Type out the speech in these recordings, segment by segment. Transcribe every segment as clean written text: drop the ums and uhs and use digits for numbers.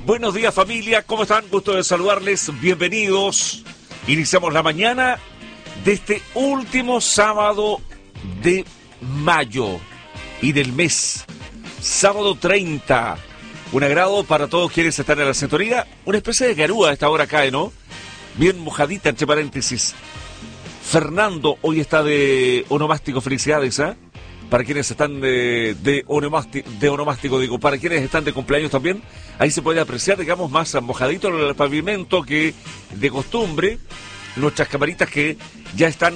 Buenos días, familia, ¿cómo están? Gusto de saludarles, bienvenidos. Iniciamos la mañana de este último sábado de mayo y del mes, sábado 30. Un agrado para todos quienes están en la sintonía. Una especie de garúa a esta hora cae, ¿no? Bien mojadita, entre paréntesis. Fernando hoy está de onomástico, felicidades, ¿eh? Para quienes están de onomástico, digo, para quienes están de cumpleaños también, ahí se puede apreciar, digamos, más mojadito el pavimento que de costumbre. Nuestras camaritas que ya están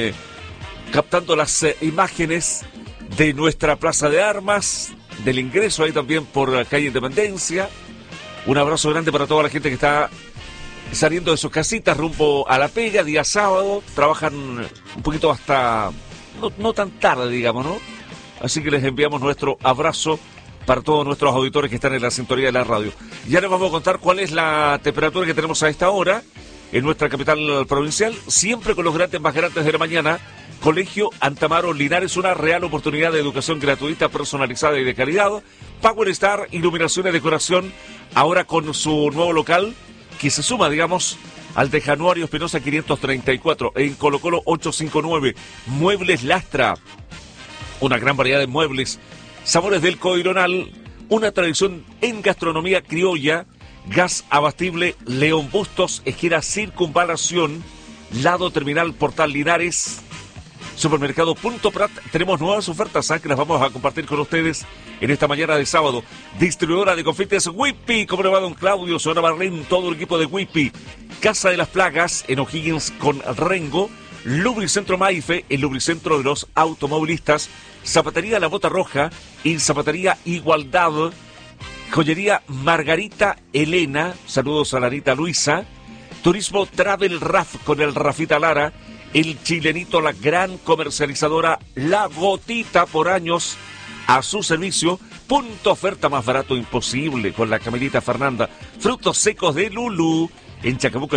captando las imágenes de nuestra Plaza de Armas, del ingreso ahí también por calle Independencia. Un abrazo grande para toda la gente que está saliendo de sus casitas rumbo a la pega, día sábado. Trabajan un poquito hasta... No tan tarde, digamos, ¿no? Así que les enviamos nuestro abrazo para todos nuestros auditores que están en la sintonía de la radio. Ya les vamos a contar cuál es la temperatura que tenemos a esta hora en nuestra capital provincial, siempre con los grandes más grandes de la mañana. Colegio Antamaro Linares, una real oportunidad de educación gratuita, personalizada y de calidad. Power Star, iluminación y decoración, ahora con su nuevo local, que se suma, digamos, al de Januario Espinosa 534, en Colo Colo 859. Muebles Lastra, una gran variedad de muebles, sabores del Coironal, una tradición en gastronomía criolla. Gas abastible León Bustos, esquina Circunvalación, lado Terminal Portal Linares. Supermercado Punto Prat, tenemos nuevas ofertas que las vamos a compartir con ustedes en esta mañana de sábado. Distribuidora de confites Whippy, como le va don Claudio, señora Marlene, todo el equipo de Whippy. Casa de las Plagas en O'Higgins con Rengo. Lubricentro Maife, el lubricentro de los automovilistas. Zapatería La Bota Roja y Zapatería Igualdad. Joyería Margarita Elena, saludos a Larita Luisa. Turismo Travel Raf con el Rafita Lara. El Chilenito, la gran comercializadora La Gotita, por años a su servicio. Punto oferta más barato imposible con la Camelita Fernanda. Frutos secos de Lulú en Chacabuco